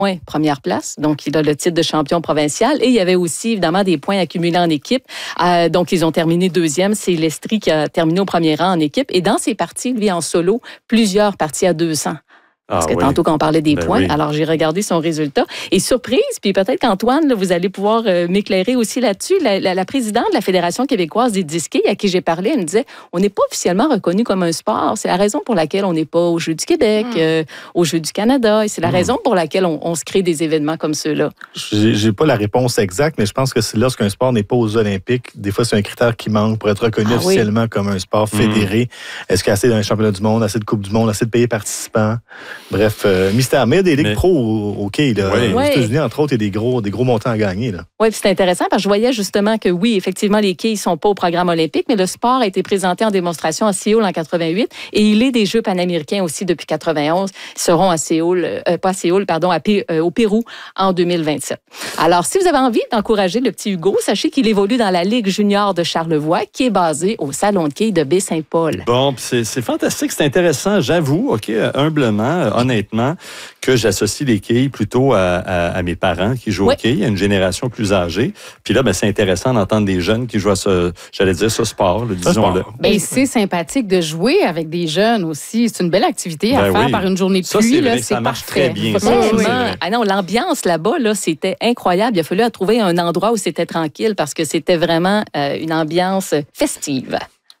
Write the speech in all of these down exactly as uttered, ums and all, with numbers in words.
points, première place. Donc, il a le titre de champion provincial. Et il y avait aussi, évidemment, des points accumulés en équipe. Euh, donc, ils ont terminé deuxième. C'est Lestrie qui a terminé au premier rang en équipe. Et dans ses parties, lui, en solo, plusieurs parties à deux cents. Parce que ah, tantôt, oui. quand on parlait des ben points, oui. alors j'ai regardé son résultat. Et surprise, puis peut-être qu'Antoine, là, vous allez pouvoir euh, m'éclairer aussi là-dessus. La, la, la présidente de la Fédération québécoise des disqués, à qui j'ai parlé, elle me disait, on n'est pas officiellement reconnu comme un sport. C'est la raison pour laquelle on n'est pas aux Jeux du Québec, mm. euh, aux Jeux du Canada. Et c'est la mm. raison pour laquelle on, on se crée des événements comme ceux-là. J'ai, j'ai pas la réponse exacte, mais je pense que c'est lorsqu'un sport n'est pas aux Olympiques, des fois, c'est un critère qui manque pour être reconnu ah, officiellement oui. comme un sport fédéré. Mm. Est-ce qu'il y a assez d'un championnat du monde, assez de Coupe du monde, assez de pays participants? Bref, euh, mystère. Mais il y a des ligues mais... pro au hockey. Là. Oui. Aux États-Unis, entre autres, il y a des gros, des gros montants à gagner. Oui, puis c'est intéressant parce que je voyais justement que oui, effectivement, les quilles ne sont pas au programme olympique, mais le sport a été présenté en démonstration à Séoul en quatre-vingt-huit et il est des Jeux panaméricains aussi depuis quatre-vingt-onze. Ils seront à Séoul, euh, pas à Séoul, pardon, à P- euh, au Pérou en deux mille vingt-sept. Alors, si vous avez envie d'encourager le petit Hugo, sachez qu'il évolue dans la Ligue junior de Charlevoix qui est basée au Salon de quilles de Baie-Saint-Paul. Bon, c'est, c'est fantastique, c'est intéressant. J'avoue, OK, humblement, honnêtement, que j'associe les quilles plutôt à, à, à mes parents qui jouent oui. au quilles, à une génération plus âgée. Puis là, ben, c'est intéressant d'entendre des jeunes qui jouent à ce, j'allais dire, ce sport, là, disons-le. Et c'est sympathique de jouer avec des jeunes aussi. C'est une belle activité à ben faire oui. par une journée de ça, pluie. C'est là, vrai, c'est ça marche parfait. très bien. Ça, oui. Ah non, l'ambiance là-bas, là, c'était incroyable. Il a fallu trouver un endroit où c'était tranquille parce que c'était vraiment euh, une ambiance festive.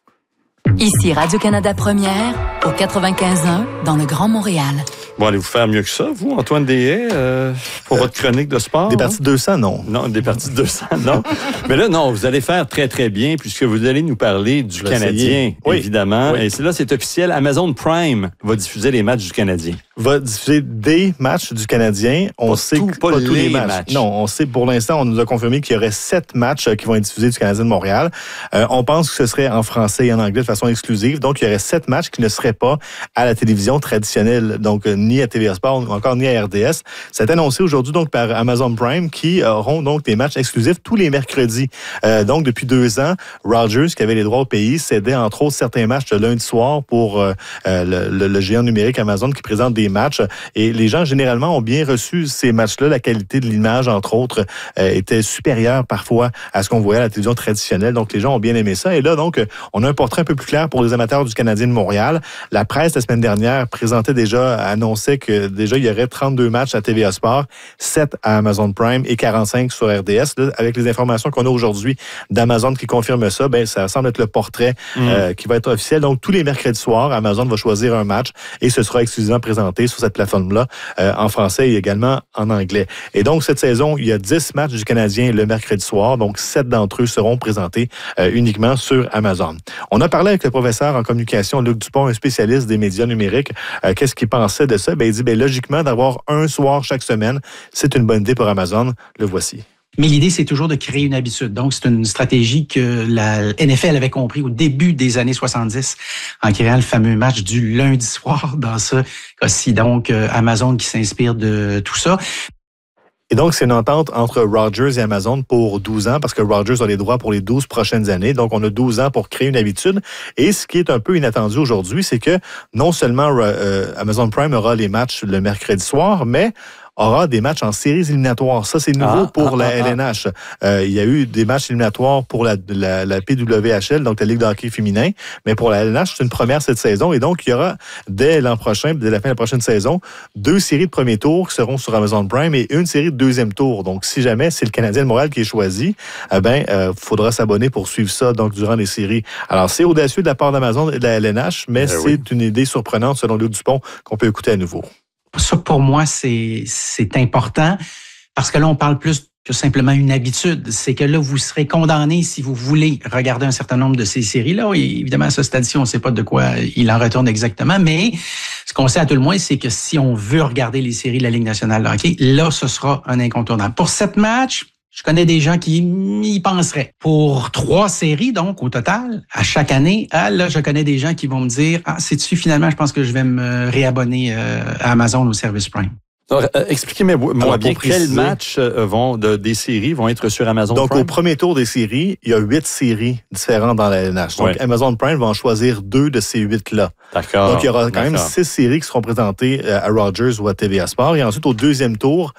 Ici Radio-Canada Première, au quatre-vingt-quinze un, dans le Grand Montréal. Bon, allez-vous faire mieux que ça, vous, Antoine Deshaies, euh, pour euh, votre chronique de sport? Des parties de deux cents, non. Non, des parties de deux cents, non. Mais là, non, vous allez faire très, très bien, puisque vous allez nous parler du Canadien, oui. évidemment. Oui. Et c'est là, c'est officiel. Amazon Prime va diffuser les matchs du Canadien. Va diffuser des matchs du Canadien. On pas sait tout, que, pas, pas les tous les matchs. matchs. Non, on sait, pour l'instant, on nous a confirmé qu'il y aurait sept matchs qui vont être diffusés du Canadien de Montréal. Euh, on pense que ce serait en français et en anglais de façon exclusive. Donc, il y aurait sept matchs qui ne seraient pas à la télévision traditionnelle, donc euh, ni à T V A Sport, ou encore ni à R D S. C'est annoncé aujourd'hui donc par Amazon Prime qui auront donc des matchs exclusifs tous les mercredis. Euh, donc, depuis deux ans, Rogers, qui avait les droits au pays, cédait entre autres certains matchs le lundi soir pour euh, le, le, le géant numérique Amazon qui présente des matchs. Et les gens, généralement, ont bien reçu ces matchs-là. La qualité de l'image, entre autres, euh, était supérieure parfois à ce qu'on voyait à la télévision traditionnelle. Donc, les gens ont bien aimé ça. Et là, donc, on a un portrait un peu plus clair pour les amateurs du Canadien de Montréal. La presse, la semaine dernière, présentait déjà, annonçait que déjà, il y aurait trente-deux matchs à T V A Sport, sept à Amazon Prime et quarante-cinq sur R D S. Là, avec les informations qu'on a aujourd'hui d'Amazon qui confirme ça, ben ça semble être le portrait mmh. euh, qui va être officiel. Donc, tous les mercredis soirs, Amazon va choisir un match et ce sera exclusivement présenté sur cette plateforme-là euh, en français et également en anglais. Et donc, cette saison, il y a dix matchs du Canadien le mercredi soir. Donc, sept d'entre eux seront présentés euh, uniquement sur Amazon. On a parlé avec le professeur en communication, Luc Dupont, un spécialiste des médias numériques. Euh, qu'est-ce qu'il pensait de ça? Ben, il dit, ben, logiquement, d'avoir un soir chaque semaine, c'est une bonne idée pour Amazon. Le voici. Mais l'idée, c'est toujours de créer une habitude. Donc, c'est une stratégie que la N F L avait compris au début des années soixante-dix en créant le fameux match du lundi soir dans ce cas-ci. Donc, Amazon qui s'inspire de tout ça. Et donc, c'est une entente entre Rogers et Amazon pour douze ans, parce que Rogers a les droits pour les douze prochaines années. Donc, on a douze ans pour créer une habitude. Et ce qui est un peu inattendu aujourd'hui, c'est que non seulement euh, Amazon Prime aura les matchs le mercredi soir, mais aura des matchs en séries éliminatoires. Ça, c'est nouveau ah, pour ah, la ah, L N H. Euh, il y a eu des matchs éliminatoires pour la, la, la P W H L, donc la Ligue de hockey féminin, mais pour la L N H, c'est une première cette saison. Et donc, il y aura, dès l'an prochain, dès la fin de la prochaine saison, deux séries de premier tour qui seront sur Amazon Prime et une série de deuxième tour. Donc, si jamais c'est le Canadien de Montréal qui est choisi, eh ben, euh, faudra s'abonner pour suivre ça, donc, durant les séries. Alors, c'est audacieux de la part d'Amazon et de la L N H, mais ben c'est oui. une idée surprenante, selon Luc Dupont, qu'on peut écouter à nouveau. Ça, pour moi, c'est, c'est important parce que là, on parle plus que simplement une habitude. C'est que là, vous serez condamné si vous voulez regarder un certain nombre de ces séries-là. Et évidemment, à ce stade-ci, on ne sait pas de quoi il en retourne exactement, mais ce qu'on sait à tout le moins, c'est que si on veut regarder les séries de la Ligue nationale de hockey, là, ce sera un incontournable. Pour sept matchs, je connais des gens qui y penseraient. Pour trois séries, donc, au total, à chaque année, ah, là, je connais des gens qui vont me dire, ah, sais-tu, finalement, je pense que je vais me réabonner euh, à Amazon au service Prime. Alors, euh, expliquez-moi Alors, bien quels matchs euh, vont de, des séries vont être sur Amazon donc, Prime. Donc, au premier tour des séries, il y a huit séries différentes dans la L N H. Donc, ouais. Amazon Prime va en choisir deux de ces huit-là. D'accord. Donc, il y aura quand D'accord. même six séries qui seront présentées à Rogers ou à T V A Sport. Et ensuite, au deuxième tour,